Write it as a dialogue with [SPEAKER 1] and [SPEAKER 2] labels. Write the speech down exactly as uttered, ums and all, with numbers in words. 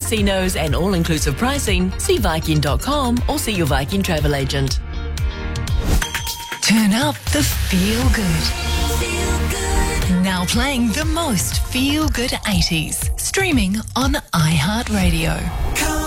[SPEAKER 1] casinos and all-inclusive pricing, see Viking dot com or see your Viking travel agent.
[SPEAKER 2] Turn up the feel good. Now playing the most feel good eighties. Streaming on iHeartRadio.